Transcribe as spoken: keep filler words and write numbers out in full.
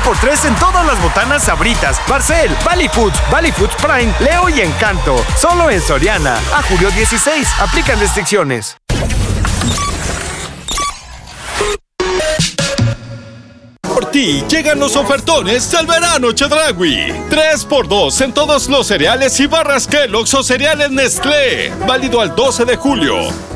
por tres en todas las botanas Sabritas, Barcel, Valley Foods, Valley Foods Prime, Leo y Encanto. Solo en Soriana. A julio dieciséis. Aplican restricciones. Por ti llegan los ofertones del verano Chedraui. tres por dos en todos los cereales y barras Kellogg's o cereales Nestlé. Válido al doce de julio.